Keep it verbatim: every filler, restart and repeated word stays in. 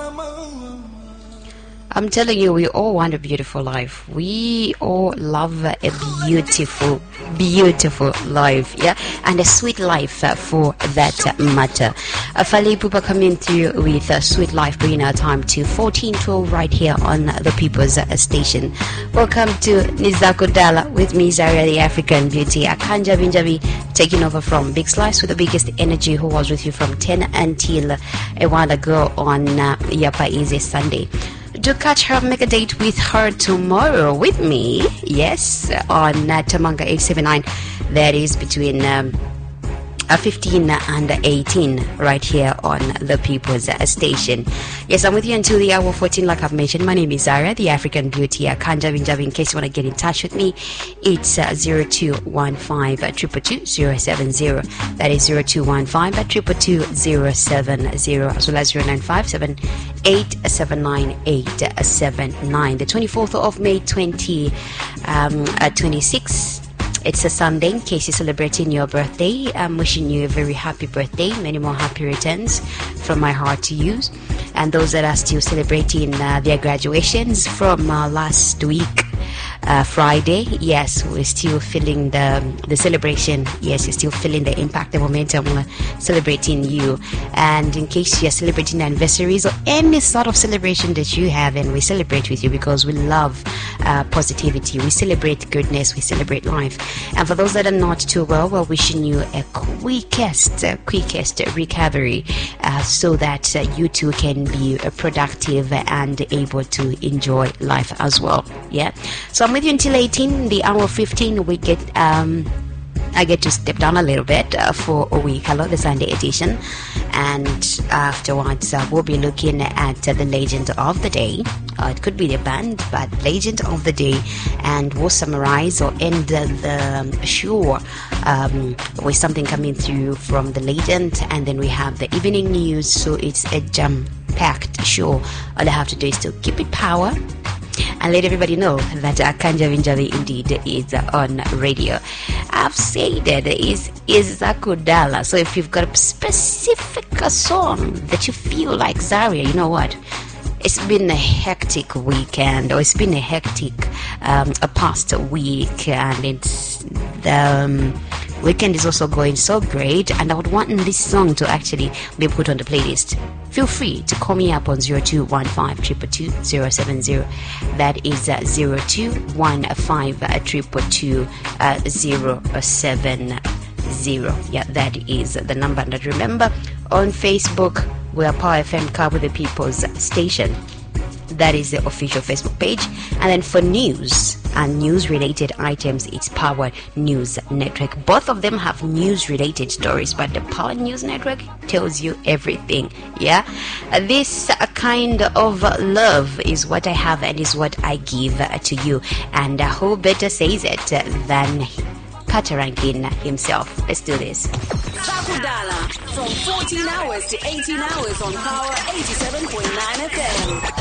I'm telling you, we all want a beautiful life. We all love a beautiful, beautiful life, yeah, and a sweet life uh, for that matter. Uh, Fally Ipupa coming through with a sweet life, bringing our time to fourteen twelve right here on the People's uh, Station. Welcome to Nizako Dala with me, Zaria, the African Beauty. Akanja Binjabi taking over from Big Slice with the biggest energy, who was with you from ten until a while ago on uh, Yapa Easy Sunday. Do catch her, make a date with her tomorrow with me, yes, on uh, Tamanga eight seven nine. That is between um, uh, fifteen and eighteen right here on the People's uh, Station. Yes, I'm with you until the hour fourteen, like I've mentioned. My name is Zara, the African Beauty. I can't jab in jab. In case you want to get in touch with me, it's uh, zero two one five two two two zero seven zero. That is zero two one five two two two zero seven zero, as well as zero nine five seven eight seven nine eight seven nine. The twenty-fourth of May twenty twenty-six. It's a Sunday. In case you're celebrating your birthday, I'm wishing you a very happy birthday. Many more happy returns from my heart to you. And those that are still celebrating uh, their graduations from uh, last week, uh, Friday, yes, we're still feeling the the celebration. Yes, you're still feeling the impact, the momentum, uh, celebrating you. And in case you're celebrating anniversaries or any sort of celebration that you have, and we celebrate with you because we love uh, positivity. We celebrate goodness. We celebrate life. And for those that are not too well, we're wishing you a quickest, uh, quickest recovery, uh, so that uh, you too can be uh, productive and able to enjoy life as well. Yeah. So I'm with you until eighteen. The hour fifteen, we get um. I get to step down a little bit uh, for a week. Hello, the Sunday edition. And afterwards, uh, we'll be looking at uh, the legend of the day. Uh, it could be the band, but legend of the day. And we'll summarize or end uh, the show um, with something coming through from the legend. And then we have the evening news. So it's a jam-packed show. All I have to do is to keep it power and let everybody know that Akanja Vinjavi indeed is on radio. I've said that it is is Zakudala. So if you've got a specific song that you feel like Zaria, you know what? It's been a hectic weekend, or it's been a hectic um, a past week, and it's the um, weekend is also going so great, and I would want this song to actually be put on the playlist. Feel free to call me up on zero two one five two two two zero seven zero. That is uh, zero two one five two two two zero seven zero. Yeah, that is the number. And remember, on Facebook, we are Power F M Car with the People's Station. That is the official Facebook page. And then for news and news-related items, it's Power News Network. Both of them have news-related stories, but the Power News Network tells you everything. Yeah, this kind of love is what I have and is what I give to you. And uh, who better says it than Patarankin himself? Let's do this. Zakudala, from fourteen hours to eighteen hours on Power eighty-seven point nine F M.